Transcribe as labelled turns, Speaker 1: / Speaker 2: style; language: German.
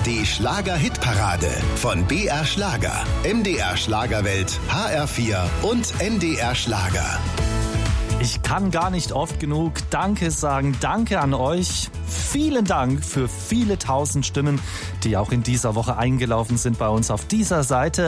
Speaker 1: ARD Schlager-Hitparade von BR Schlager, MDR Schlagerwelt, HR4 und NDR Schlager.
Speaker 2: Ich kann gar nicht oft genug Danke sagen. Danke an euch. Vielen Dank für viele tausend Stimmen, die auch in dieser Woche eingelaufen sind bei uns auf dieser Seite.